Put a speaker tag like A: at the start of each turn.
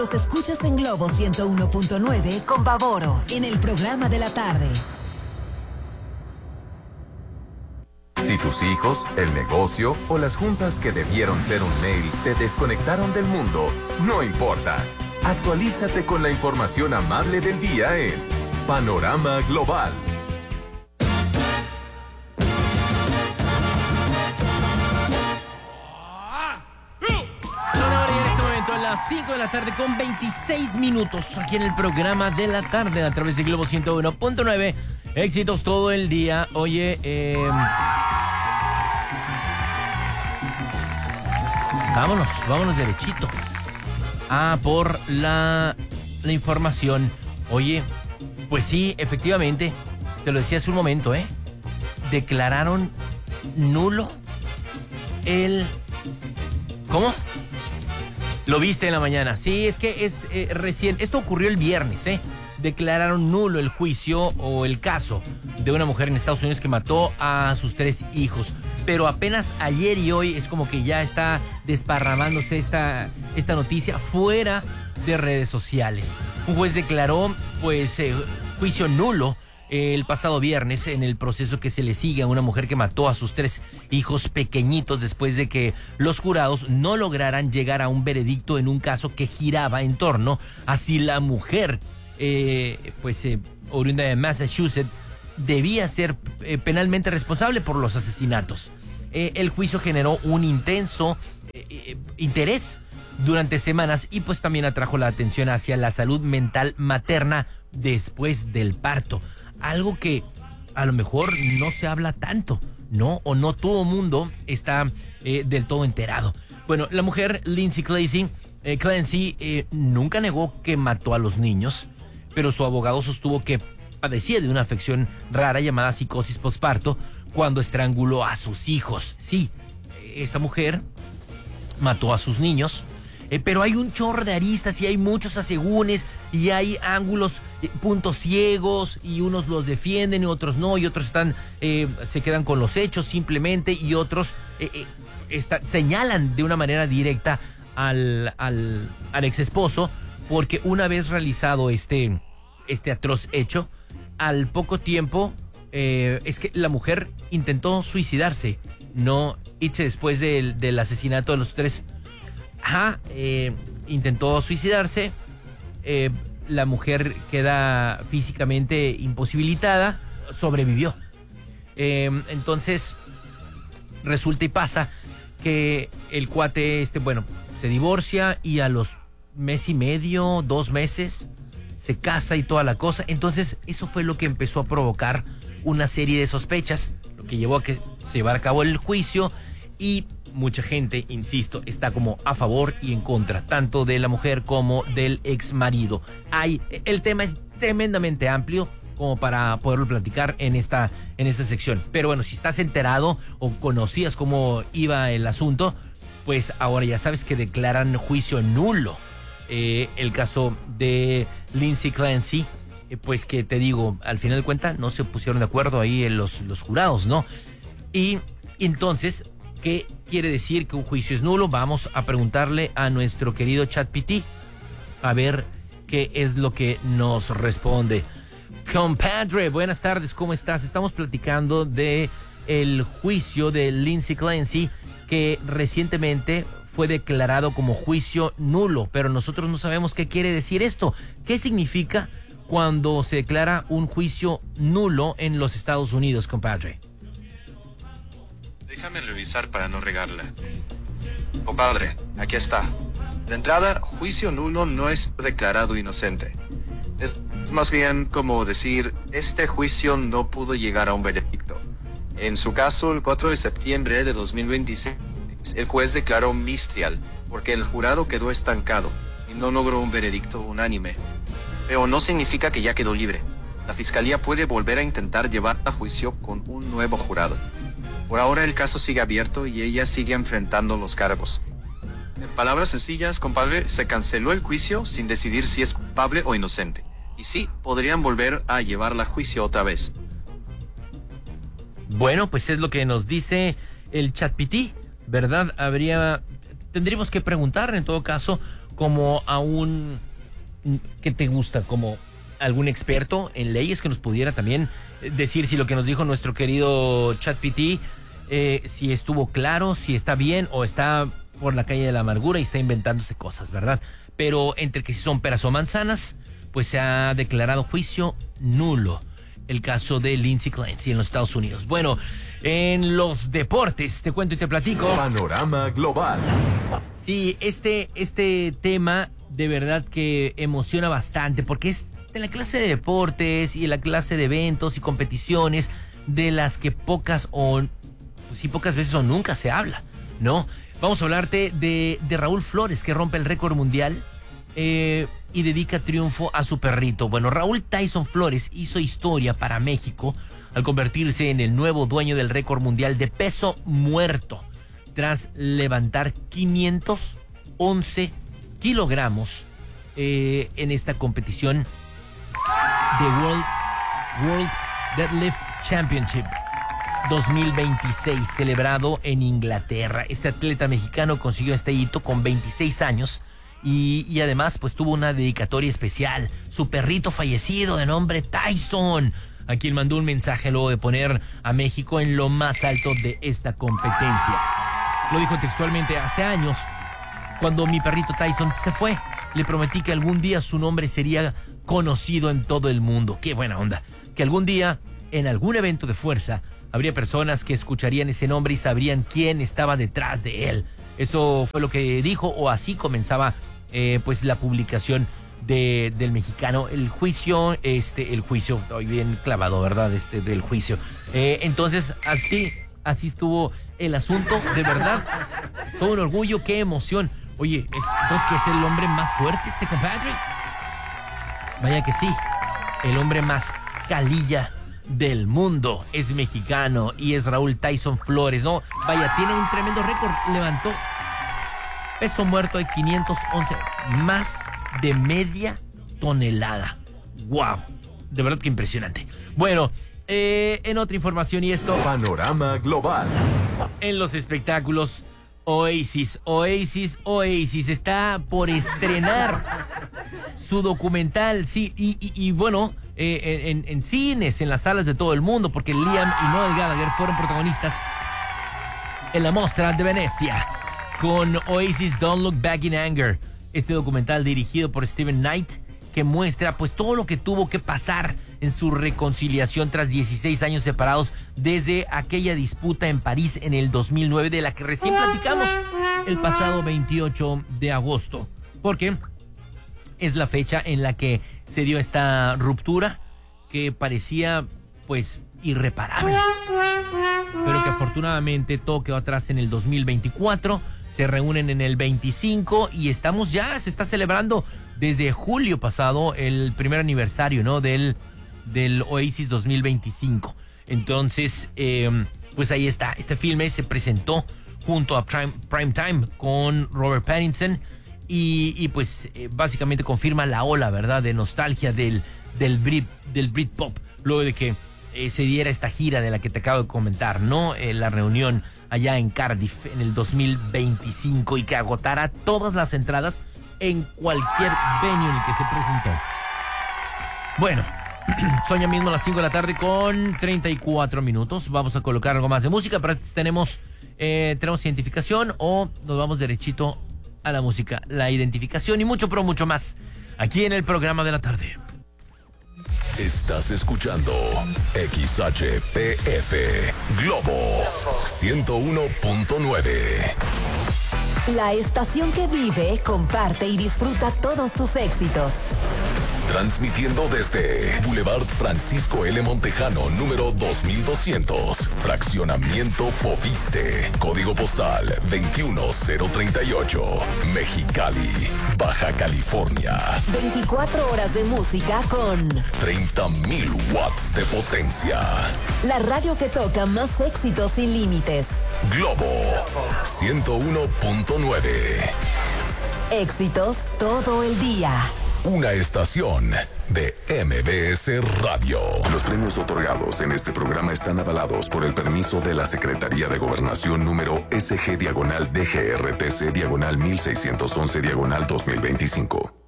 A: Los escuchas en Globo 101.9 con Pavoro en el programa de la tarde.
B: Si tus hijos, el negocio o las juntas que debieron ser un mail te desconectaron del mundo, no importa. Actualízate con la información amable del día en Panorama Global.
C: Son ahora y en este momento a las 5 de la tarde con 26 minutos aquí en el programa de la tarde a través de Globo 101.9. Éxitos todo el día. Oye, vámonos derechito por la información. Oye, pues sí, efectivamente, te lo decía hace un momento, declararon nulo el... ¿Cómo? Lo viste en la mañana. Sí, es que es recién. Esto ocurrió el viernes, Declararon nulo el juicio o el caso de una mujer en Estados Unidos que mató a sus 3 hijos. Pero apenas ayer y hoy es como que ya está desparramándose esta noticia fuera de redes sociales. Un juez declaró, juicio nulo el pasado viernes en el proceso que se le sigue a una mujer que mató a sus 3 hijos pequeñitos después de que los jurados no lograran llegar a un veredicto en un caso que giraba en torno a si la mujer, oriunda de Massachusetts, debía ser penalmente responsable por los asesinatos. El juicio generó un intenso interés durante semanas y pues también atrajo la atención hacia la salud mental materna después del parto. Algo que a lo mejor no se habla tanto, ¿no? O no todo mundo está del todo enterado. Bueno, la mujer Lindsay Clancy nunca negó que mató a los niños, pero su abogado sostuvo que padecía de una afección rara llamada psicosis posparto cuando estranguló a sus hijos. Sí, esta mujer mató a sus niños, pero hay un chorro de aristas y hay muchos asegúnes y hay ángulos, puntos ciegos, y unos los defienden y otros no, y otros se quedan con los hechos simplemente, y otros señalan de una manera directa al ex esposo, porque una vez realizado este atroz hecho, al poco tiempo es que la mujer intentó suicidarse, no irse después del asesinato de los 3. Intentó suicidarse. La mujer queda físicamente imposibilitada, sobrevivió. Entonces resulta y pasa que el cuate se divorcia y a los mes y medio, 2 meses, se casa y toda la cosa. Entonces eso fue lo que empezó a provocar una serie de sospechas, lo que llevó a que se llevara a cabo el juicio, y mucha gente, insisto, está como a favor y en contra, tanto de la mujer como del ex marido. El tema es tremendamente amplio como para poderlo platicar en esta sección. Pero bueno, si estás enterado o conocías cómo iba el asunto, pues ahora ya sabes que declaran juicio nulo el caso de Lindsay Clancy, pues que te digo, al final de cuentas no se pusieron de acuerdo ahí en los jurados, ¿no? Y entonces, ¿qué quiere decir que un juicio es nulo? Vamos a preguntarle a nuestro querido ChatGPT a ver qué es lo que nos responde. Compadre, buenas tardes, ¿cómo estás? Estamos platicando de el juicio de Lindsay Clancy, que recientemente fue declarado como juicio nulo, pero nosotros no sabemos qué quiere decir esto. ¿Qué significa cuando se declara un juicio nulo en los Estados Unidos, compadre?
D: Déjame revisar para no regarla. Compadre, aquí está. De entrada, juicio nulo no es declarado inocente. Es más bien como decir, este juicio no pudo llegar a un veredicto. En su caso, el 4 de septiembre de 2026, el juez declaró mistrial porque el jurado quedó estancado y no logró un veredicto unánime. Pero no significa que ya quedó libre. La fiscalía puede volver a intentar llevar a juicio con un nuevo jurado. Por ahora el caso sigue abierto y ella sigue enfrentando los cargos. En palabras sencillas, compadre, se canceló el juicio sin decidir si es culpable o inocente. Y sí, podrían volver a llevarla a juicio otra vez.
C: Bueno, pues es lo que nos dice el ChatGPT, ¿verdad? Tendríamos que preguntar en todo caso como a un... ¿Qué te gusta? Como algún experto en leyes que nos pudiera también decir si lo que nos dijo nuestro querido ChatGPT, si estuvo claro, si está bien o está por la calle de la amargura y está inventándose cosas, ¿verdad? Pero entre que si son peras o manzanas, pues se ha declarado juicio nulo el caso de Lindsay Clancy en los Estados Unidos. Bueno, en los deportes, te cuento y te platico.
B: Panorama Global.
C: Sí, este tema de verdad que emociona bastante porque es de la clase de deportes y de la clase de eventos y competiciones de las que pocas veces o nunca se habla, ¿no? Vamos a hablarte de Raúl Flores, que rompe el récord mundial y dedica triunfo a su perrito. Bueno, Raúl Tyson Flores hizo historia para México al convertirse en el nuevo dueño del récord mundial de peso muerto tras levantar 511 kilogramos en esta competición de World Deadlift Championship 2026, celebrado en Inglaterra. Este atleta mexicano consiguió este hito con 26 años y además pues tuvo una dedicatoria especial. Su perrito fallecido de nombre Tyson, a quien mandó un mensaje luego de poner a México en lo más alto de esta competencia. Lo dijo textualmente: hace años, cuando mi perrito Tyson se fue, le prometí que algún día su nombre sería conocido en todo el mundo. ¡Qué buena onda! Que algún día, en algún evento de fuerza, habría personas que escucharían ese nombre y sabrían quién estaba detrás de él. Eso fue lo que dijo, o así comenzaba pues la publicación del mexicano. El juicio, estoy bien clavado, ¿verdad? Del juicio. Entonces, así estuvo el asunto, de verdad. Todo un orgullo, qué emoción. Oye, entonces, ¿que es el hombre más fuerte, compadre? Vaya que sí, el hombre más calilla del mundo es mexicano y es Raúl Tyson Flores, ¿no? Vaya, tiene un tremendo récord, levantó peso muerto de 511, más de media tonelada. ¡Wow! De verdad que impresionante. Bueno, en otra información y esto...
B: Panorama Global.
C: En los espectáculos, Oasis está por estrenar su documental, sí, y bueno, en cines, en las salas de todo el mundo, porque Liam y Noel Gallagher fueron protagonistas en la Mostra de Venecia con Oasis Don't Look Back in Anger, este documental dirigido por Steven Knight, que muestra pues todo lo que tuvo que pasar en su reconciliación tras 16 años separados desde aquella disputa en París en el 2009, de la que recién platicamos el pasado 28 de agosto, porque es la fecha en la que se dio esta ruptura que parecía pues irreparable, pero que afortunadamente todo quedó atrás en el 2024. Se reúnen en el 25 y se está celebrando desde julio pasado el primer aniversario, ¿no? del Oasis 2025. Entonces, pues ahí está. Este filme se presentó junto a Prime Time con Robert Pattinson y pues básicamente confirma la ola, ¿verdad?, de nostalgia del Britpop, luego de que se diera esta gira de la que te acabo de comentar, ¿no? La reunión allá en Cardiff en el 2025 y que agotara todas las entradas en cualquier venue en el que se presentó. Bueno, son ya mismo las 5 de la tarde con 34 minutos. Vamos a colocar algo más de música, pero tenemos identificación o nos vamos derechito a la música. La identificación y mucho, pero mucho más aquí en el programa de la tarde.
B: Estás escuchando XHPF Globo 101.9.
A: La estación que vive, comparte y disfruta todos tus éxitos.
B: Transmitiendo desde Boulevard Francisco L. Montejano, número 2200, Fraccionamiento Foviste, Código Postal 21038, Mexicali, Baja California.
A: 24 horas de música con
B: 30,000 watts de potencia.
A: La radio que toca más éxitos sin límites.
B: Globo 101.9.
A: Éxitos todo el día.
E: una estación de MBS Radio.
B: Los premios otorgados en este programa están avalados por el permiso de la Secretaría de Gobernación número SG-DGRTC-1611-2025.